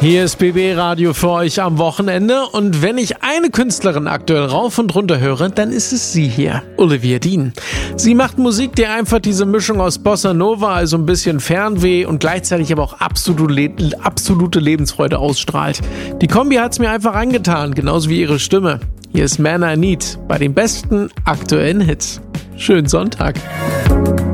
Hier ist BB Radio für euch am Wochenende und wenn ich eine Künstlerin aktuell rauf und runter höre, dann ist es sie hier, Olivia Dean. Sie macht Musik, die einfach diese Mischung aus Bossa Nova, also ein bisschen Fernweh und gleichzeitig aber auch absolute Lebensfreude ausstrahlt. Die Kombi hat's mir einfach angetan, genauso wie ihre Stimme. Hier ist Man I Need bei den besten aktuellen Hits. Schönen Sonntag.